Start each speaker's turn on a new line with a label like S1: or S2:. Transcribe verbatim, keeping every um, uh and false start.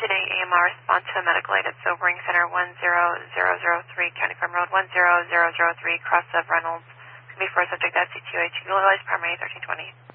S1: today A M R response to a medical aid at Sobering Center one zero zero zero three, County Farm Road one zero zero zero three, cross of Reynolds. Before subject at C two H, utilized primary thirteen twenty.